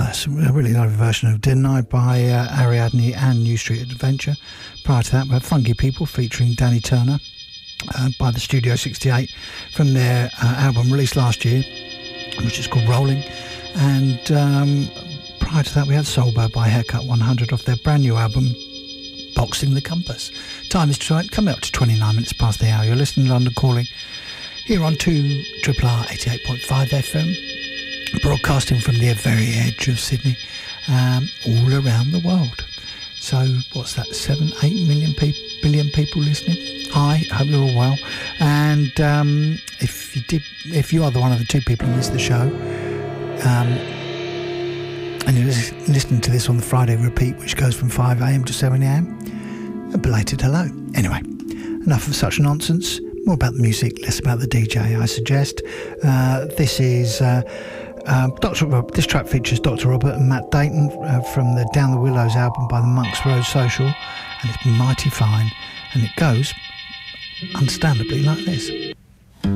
That's a really lovely version of Denied by Ariadne and New Street Adventure. Prior to that, we had Funky People featuring Danny Turner by the Studio 68 from their album released last year, which is called Rolling. And prior to that, we had Soulbird by Haircut 100 off their brand new album, Boxing the Compass. Time is coming up to 29 minutes past the hour. You're listening to London Calling here on 2RRR 88.5 FM, broadcasting from the very edge of Sydney, all around the world. So what's that, 7-8 billion people listening? Hi, hope you're all well. And if you are one of the 2 people who missed the show, and you're listening to this on the Friday repeat, which goes from 5 a.m. to 7 a.m, a belated hello. Anyway, enough of such nonsense. More about the music, less about the DJ, I suggest. This is this track features Dr. Robert and Matt Dayton from the Down the Willows album by the Monks Road Social, and it's mighty fine, and it goes understandably like this.